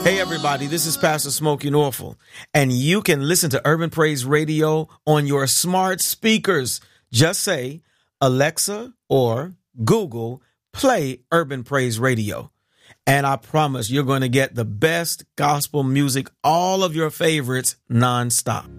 Hey everybody, this is Pastor Smokey Norfolk, and you can listen to Urban Praise Radio on your smart speakers. Just say, Alexa or Google, play Urban Praise Radio. And I promise you're going to get the best gospel music, all of your favorites, nonstop.